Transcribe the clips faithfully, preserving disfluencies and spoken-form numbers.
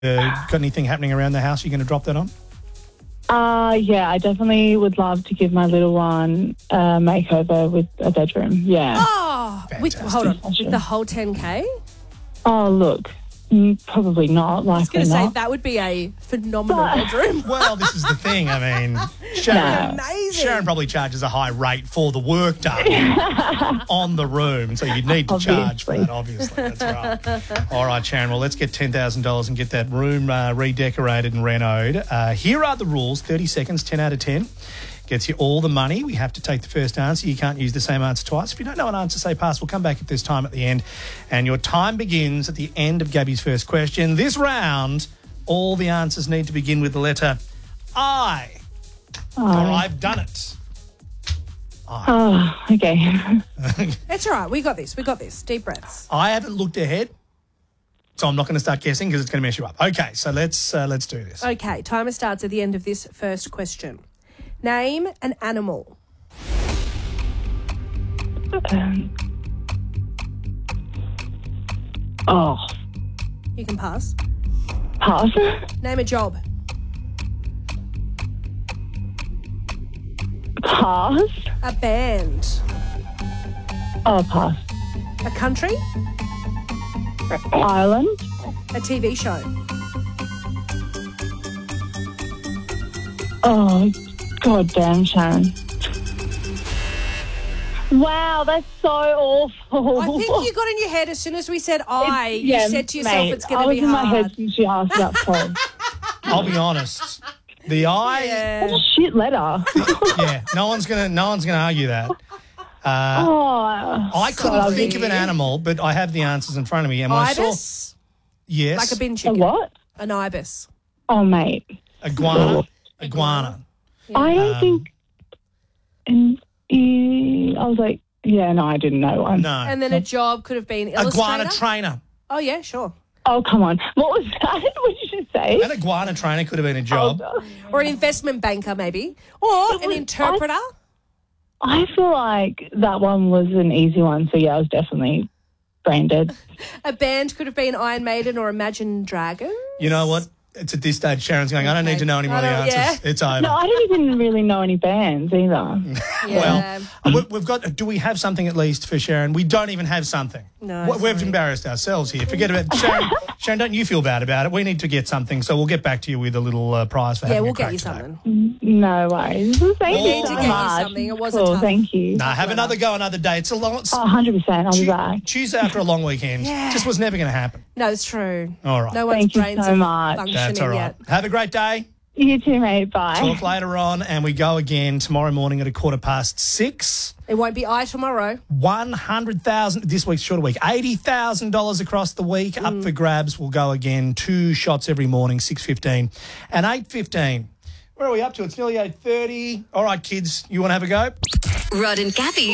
got anything happening around the house you're going to drop that on? Uh, yeah, I definitely would love to give my little one a makeover with a bedroom. Yeah. Oh, with, hold on. With the whole ten K? Oh, look. Mm, probably not. I was Likely going to say not. that would be a phenomenal bedroom. Well, this is the thing. I mean, Sharon, No. Amazing. Sharon probably charges a high rate for the work done on the room, so you'd need to charge for Obviously. that, obviously. That's right. All right, Sharon, well, let's get ten thousand dollars and get that room uh, redecorated and renoed. Uh, here are the rules. thirty seconds, ten out of ten. Gets you all the money. We have to take the first answer. You can't use the same answer twice. If you don't know an answer, say pass. We'll come back if there's time at the end. And your time begins at the end of Gabby's first question. This round, all the answers need to begin with the letter I. Or I've done it. Oh, okay. It's all right. We got this. We got this. Deep breaths. I haven't looked ahead, so I'm not going to start guessing because it's going to mess you up. Okay, so let's uh, let's do this. Okay, timer starts at the end of this first question. Name an animal. Um, oh, You can pass. pass. Name a job. Pass. A band. Oh, pass. A country. Ireland. A T V show. Oh, God damn, Sharon. Wow, that's so awful. I think you got in your head as soon as we said I, It's- you yeah, said to yourself mate, it's going to be I was in my head hard. since you asked that point. I'll be honest. The I, Yeah. What a shit letter. yeah, no one's gonna no one's gonna argue that. Uh, Oh, I couldn't sorry. think of an animal, but I have the answers in front of me. And I saw Ibis. yes, Like a bin A chicken. what? An ibis. Oh, mate. iguana, iguana. I don't Um, think. And uh, I was like, yeah, no, I didn't know one. No, And then a job could have been illustrator. iguana trainer. Oh, yeah, sure. Oh, come on. What was that? What did you say? An iguana trainer could have been a job. Oh, Or an investment banker, maybe. Or an was- interpreter. I feel like that one was an easy one, so yeah, I was definitely brain dead. A band could have been Iron Maiden or Imagine Dragons. You know what? It's at this stage Sharon's going, I don't need to know any more of the I don't- answers. It's over. No, I don't even really know any bands either. Yeah. Well, we- we've got. Do we have something at least for Sharon? We don't even have something. No, We- We've sorry. embarrassed ourselves here. Forget about Sharon. Sharon, don't you feel bad about it? We need to get something, so we'll get back to you with a little uh, prize for yeah, having we'll a crack get you today. something. No worries. Thank We you need so to get you much. something. It wasn't cool, tough. thank you. Nah, have another go another day. It's a long. It's Oh, one hundred percent. I'll be Tu- back. Tuesday after a long weekend. Yeah. Just was never going to happen. No, it's true. All right. No one's Thank you brains so are much. functioning That's all right. yet. Have a great day. You too, mate. Bye. Talk later on, and we go again tomorrow morning at a quarter past six. It won't be I tomorrow. One hundred thousand this week's shorter week. Eighty thousand dollars across the week Mm. up for grabs. We'll go again. Two shots every morning, six fifteen and eight fifteen. Where are we up to? It's nearly eight thirty. All right, kids, you want to have a go? Rod and Gabby's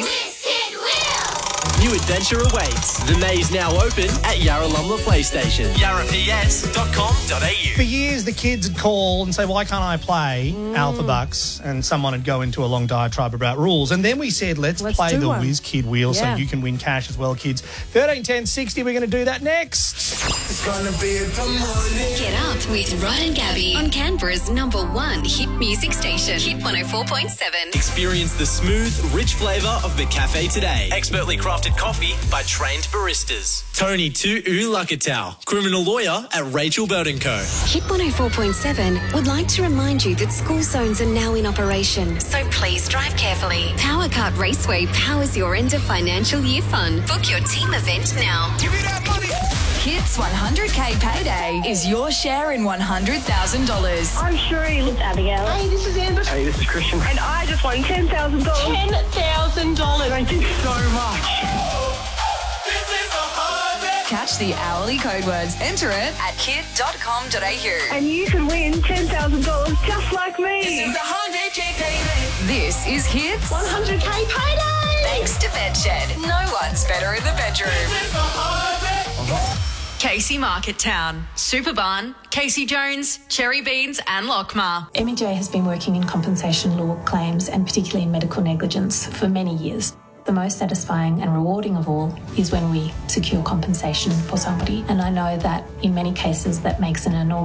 New adventure awaits. The maze now open at Yarralumla Play Station. yarra p s dot com dot a u. For years, the kids would call and say, why can't I play Mm. Alpha Bucks? And someone would go into a long diatribe about rules. And then we said, let's, Let's play do the one. Whiz Kid Wheel Yeah. so you can win cash as well, kids. thirteen ten sixty, we're going to do that next. It's gonna be the morning. Get Up with Rod and Gabby on Canberra's number one hit music station, Hit one oh four point seven. Experience the smooth, rich flavour of McCafe today. Expertly crafted coffee by trained baristas. Tony Tu'u Lakatau, criminal lawyer at Rachel Bird and Co. Hit one oh four point seven would like to remind you that school zones are now in operation, so please drive carefully. Power Kart Raceway powers your end of financial year fun. Book your team event now. Give me that money. Hits one hundred K Payday is your share in one hundred thousand dollars. I'm Sheree. It's Abigail. Hey, this is Amber. Hey, this is Christian. And I just won ten thousand dollars. ten thousand dollars. Thank you so much. Catch the hourly code words. Enter it at kid dot com dot a u. And you can win ten thousand dollars just like me. This is one hundred K payday. This is Hits. one hundred K payday. Thanks to Bedshed. No one's better in the bedroom. Casey Market Town, Superbarn, Casey Jones, Cherry Beans and Lockmar. M E J has been working in compensation law claims and particularly in medical negligence for many years. the most satisfying and rewarding of all is when we secure compensation for somebody. And I know that in many cases that makes an enormous